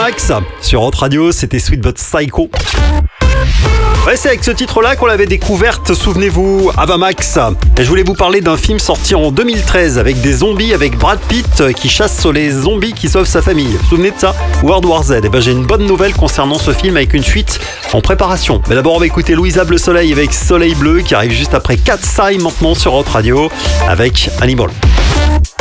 Max sur Hot Radio, c'était Sweet But Psycho. Ouais, c'est avec ce titre-là qu'on l'avait découverte, souvenez-vous, Ava Max. Et je voulais vous parler d'un film sorti en 2013 avec des zombies, avec Brad Pitt qui chasse sur les zombies qui sauvent sa famille. Vous vous souvenez de ça? World War Z. Et ben j'ai une bonne nouvelle concernant ce film avec une suite en préparation. Mais d'abord on va écouter Louisa Bleu Soleil avec Soleil Bleu qui arrive juste après Cat's Eye maintenant sur Hot Radio avec Hannibal.